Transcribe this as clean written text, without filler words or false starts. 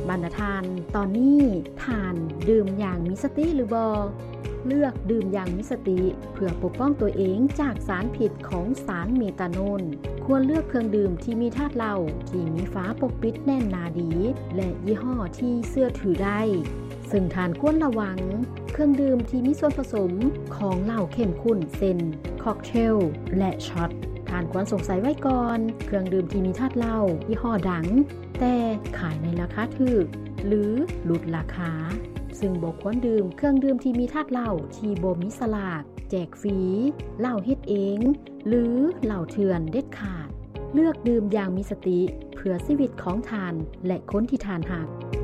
บรรณทานตอนนี้ทานดื่มอย่างมีสติหรือบ่เลือกดื่มอย่างมีสติเพื่อปกป้องตัวเองจากสารพิษของสารเมตาโนนควรเลือกเครื่องดื่มที่มีธาตุเหล้าที่มีฝาปกปิดแน่นหนาดีและยี่ห้อที่เชื่อถือได้ซึ่งทานควรระวังเครื่องดื่มที่มีส่วนผสมของเหล้าเข้มข้นเช่นค็อกเทลและช็อตทานควรสงสัยไว้ก่อนเครื่องดื่มที่มีธาตุเหล้ายี่ห้อดังแต่ขายในราคาถูกหรือลดราคาซึ่งบ่ควรดื่มเครื่องดื่มที่มีธาตุเหล้าที่บ่มีสลากแจกฟรีเหล้าเฮ็ดเองหรือเหล้าเถื่อนเด็ดขาดเลือกดื่มอย่างมีสติเพื่อชีวิตของทานและคนที่ทานหัก